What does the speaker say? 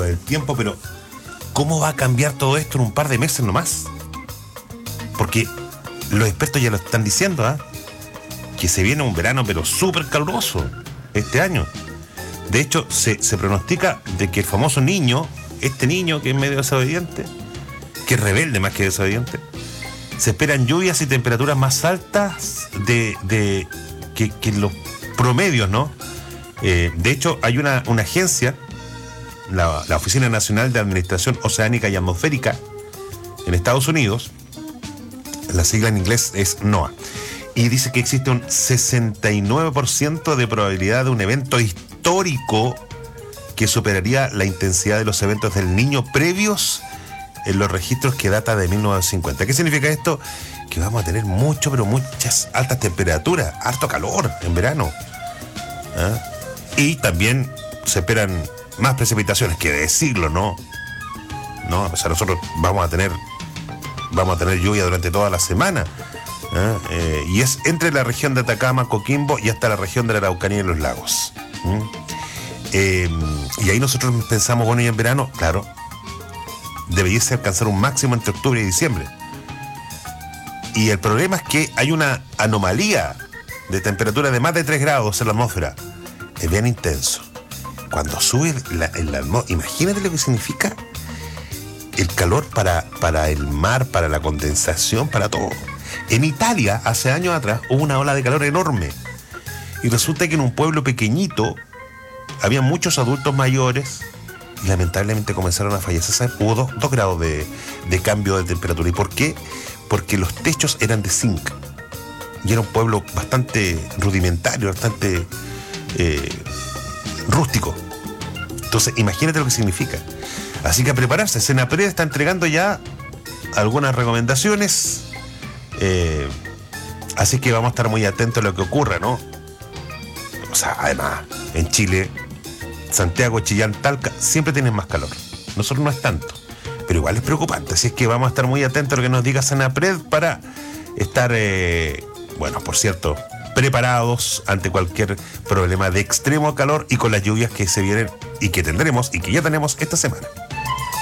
del tiempo, pero ¿cómo va a cambiar todo esto en un par de meses nomás? Porque los expertos ya lo están diciendo, que se viene un verano pero súper caluroso este año. De hecho, se pronostica de que el famoso niño, este niño que es medio desobediente, que es rebelde más que desobediente, se esperan lluvias y temperaturas más altas que los promedios, ¿no? De hecho, hay una agencia, la Oficina Nacional de Administración Oceánica y Atmosférica en Estados Unidos, la sigla en inglés es NOAA, y dice que existe un 69% de probabilidad de un evento histórico que superaría la intensidad de los eventos del Niño previos en los registros que data de 1950. ¿Qué significa esto? Que vamos a tener pero muchas altas temperaturas, harto calor en verano. Y también se esperan más precipitaciones, que decirlo, ¿no? O sea, nosotros vamos a tener lluvia durante toda la semana. Y es entre la región de Atacama, Coquimbo y hasta la región de la Araucanía y los lagos. Y ahí nosotros pensamos, bueno, y en verano, claro, deberíase alcanzar un máximo entre octubre y diciembre. Y el problema es que hay una anomalía de temperatura de más de 3 grados en la atmósfera. Es bien intenso. Cuando sube la atmósfera, imagínate lo que significa el calor para el mar, para la condensación, para todo. En Italia, hace años atrás, hubo una ola de calor enorme. Y resulta que en un pueblo pequeñito había muchos adultos mayores y lamentablemente comenzaron a fallecer. ¿Sabes? Hubo 2 grados de cambio de temperatura. ¿Y por qué? Porque los techos eran de zinc. Y era un pueblo bastante rudimentario, bastante rústico. Entonces, imagínate lo que significa. Así que a prepararse. Senapred está entregando ya algunas recomendaciones. Así que vamos a estar muy atentos a lo que ocurra, ¿no? O sea, además, en Chile, Santiago, Chillán, Talca, siempre tienen más calor. Nosotros no es tanto, pero igual es preocupante. Así es que vamos a estar muy atentos a lo que nos diga Senapred para estar, por cierto, preparados ante cualquier problema de extremo calor y con las lluvias que se vienen y que tendremos y que ya tenemos esta semana.